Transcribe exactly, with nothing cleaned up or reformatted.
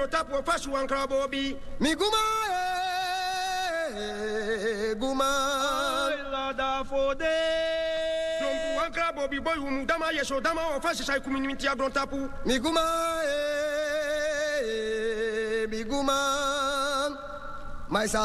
Tapu fashu ankra bobi. Mi guma eh, guma. La da fode. Trompu ankra bobi boy um dama yesho dama o fashi sai community abron tapu. Mi guma eh, mi guma. Mais